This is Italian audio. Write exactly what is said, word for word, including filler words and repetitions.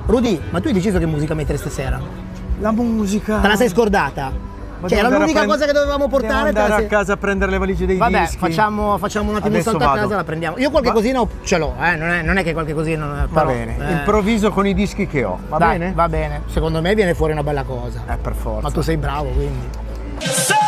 Rudy, ma tu hai deciso che musica mettere stasera? La musica. Te la sei scordata? Ma Cioè, devo era andare l'unica a prend- cosa che dovevamo portare. Devo te la andare sei- a casa a prendere le valigie dei Vabbè, dischi. facciamo, facciamo un attimo un Adesso salto a vado. casa, la prendiamo. Io qualche Va- cosina ho- ce l'ho, eh? non, è, non è che qualche cosina non è, Va però, bene, eh, improvviso con i dischi che ho, va dai, bene? Va bene, secondo me viene fuori una bella cosa. Eh, per forza. Ma tu sei bravo, quindi.